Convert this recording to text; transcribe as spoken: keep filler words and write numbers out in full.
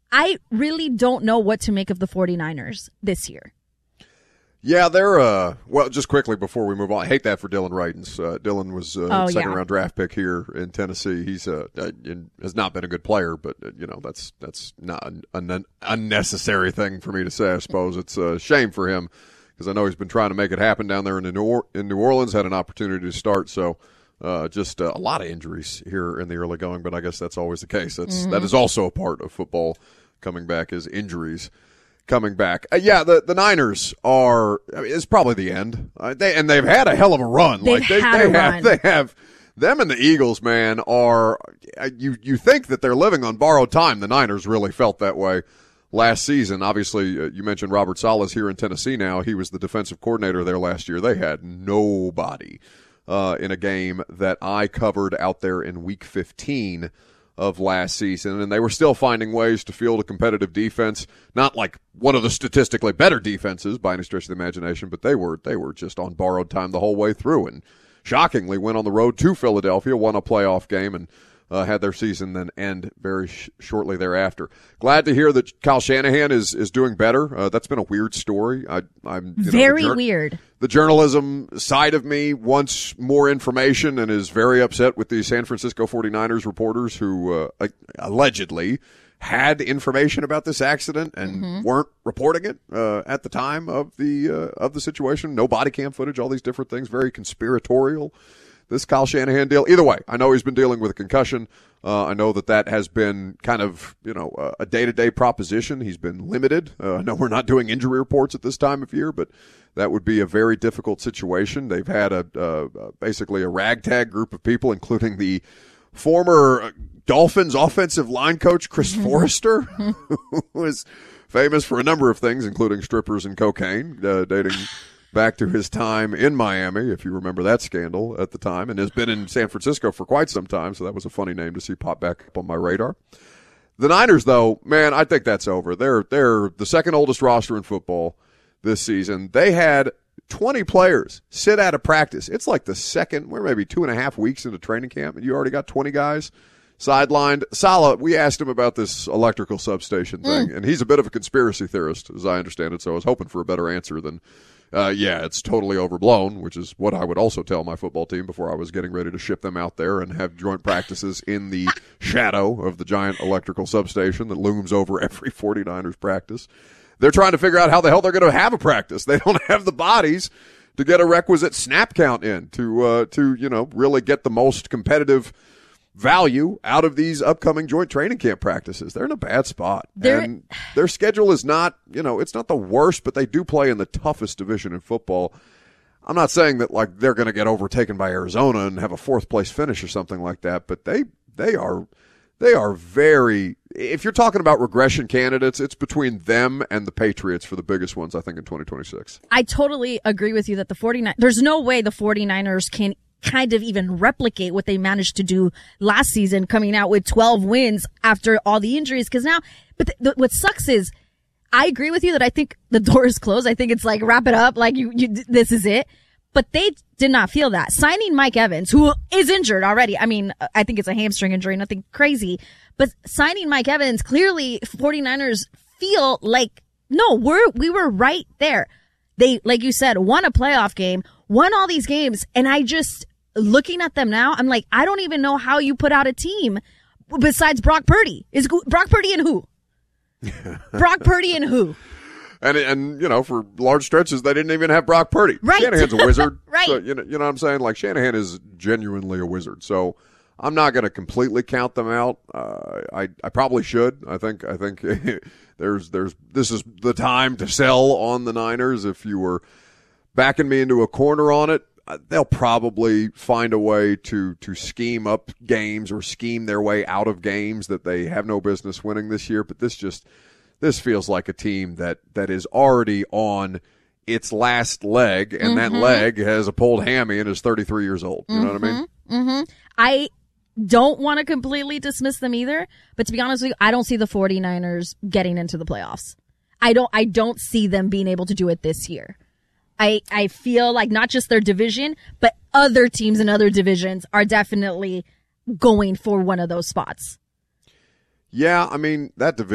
I really don't know what to make of the 49ers this year. Yeah, they're, uh, well, just quickly before we move on, I hate that for Dylan Wrightons. Uh, Dylan was a oh, second yeah. round draft pick here in Tennessee. He's uh, uh, in, has not been a good player, but, uh, you know, that's that's not an, an unnecessary thing for me to say, I suppose. It's a shame for him because I know he's been trying to make it happen down there in, the New, or- in New Orleans, had an opportunity to start, so uh, just uh, a lot of injuries here in the early going, but I guess that's always the case. That's mm-hmm. That is also a part of football coming back is injuries. Coming back. Uh, yeah, the, the Niners are, I mean, it's probably the end. Uh, they And they've had a hell of a run. They've like they, had they a have, run. They have, them and the Eagles, man, are, uh, you, you think that they're living on borrowed time. The Niners really felt that way last season. Obviously, uh, you mentioned Robert Saleh's here in Tennessee now. He was the defensive coordinator there last year. They had nobody uh, in a game that I covered out there in week fifteen of last season, and they were still finding ways to field a competitive defense, not like one of the statistically better defenses by any stretch of the imagination, but they were they were just on borrowed time the whole way through, and shockingly went on the road to Philadelphia, won a playoff game, and uh, had their season then end very sh- shortly thereafter. Glad to hear that Kyle Shanahan is is doing better. Uh, that's been a weird story. I, I'm you very know, the jur- weird. The journalism side of me wants more information and is very upset with the San Francisco 49ers reporters who uh, allegedly had information about this accident and mm-hmm. weren't reporting it uh, at the time of the uh, of the situation. No body cam footage, all these different things, very conspiratorial. This Kyle Shanahan deal. Either way, I know he's been dealing with a concussion. Uh, I know that that has been kind of, you know, uh, a day-to-day proposition. He's been limited. Uh, I know we're not doing injury reports at this time of year, but that would be a very difficult situation. They've had a uh, basically a ragtag group of people, including the former Dolphins offensive line coach, Chris Forrester, who was famous for a number of things, including strippers and cocaine, uh, dating back to his time in Miami, if you remember that scandal at the time, and has been in San Francisco for quite some time, so that was a funny name to see pop back up on my radar. The Niners, though, man, I think that's over. They're they're the second oldest roster in football this season. They had twenty players sit out of practice. It's like the second, we're maybe two and a half weeks into training camp, and you already got twenty guys sidelined. Saleh, we asked him about this electrical substation thing, mm. and he's a bit of a conspiracy theorist, as I understand it, so I was hoping for a better answer than Uh, yeah, it's totally overblown, which is what I would also tell my football team before I was getting ready to ship them out there and have joint practices in the shadow of the giant electrical substation that looms over every 49ers practice. They're trying to figure out how the hell they're going to have a practice. They don't have the bodies to get a requisite snap count in to, uh, to you know, really get the most competitive value out of these upcoming joint training camp practices. They're in a bad spot. They're, and their schedule is not, you know, it's not the worst, but they do play in the toughest division in football. I'm not saying that like they're going to get overtaken by Arizona and have a fourth place finish or something like that, but they they are they are very, if you're talking about regression candidates, it's between them and the Patriots for the biggest ones, I think, in twenty twenty-six. I totally agree with you that the 49ers, there's no way the 49ers can kind of even replicate what they managed to do last season, coming out with twelve wins after all the injuries. Cause now, but the, the, what sucks is I agree with you that I think the door is closed. I think it's like, wrap it up. Like you, you, this is it. But they did not feel that. Signing Mike Evans, who is injured already. I mean, I think it's a hamstring injury, nothing crazy, but signing Mike Evans, clearly 49ers feel like, no, we're, we were right there. They, like you said, won a playoff game, won all these games. And I just, looking at them now, I'm like, I don't even know how you put out a team besides Brock Purdy. Is Brock Purdy and who? Brock Purdy and who? And, and you know, for large stretches, they didn't even have Brock Purdy. Right. Shanahan's a wizard. Right. So, you know, you know what I'm saying? Like, Shanahan is genuinely a wizard. So I'm not going to completely count them out. Uh, I, I probably should. I think, I think there's, there's, this is the time to sell on the Niners. If you were backing me into a corner on it, they'll probably find a way to, to scheme up games or scheme their way out of games that they have no business winning this year. But this just, this feels like a team that, that is already on its last leg, and mm-hmm. that leg has a pulled hammy and is thirty-three years old. You mm-hmm. know what I mean? Mm-hmm. I don't want to completely dismiss them either, but to be honest with you, I don't see the 49ers getting into the playoffs. I don't, I don't see them being able to do it this year. I, I feel like not just their division, but other teams in other divisions are definitely going for one of those spots. Yeah, I mean, that division.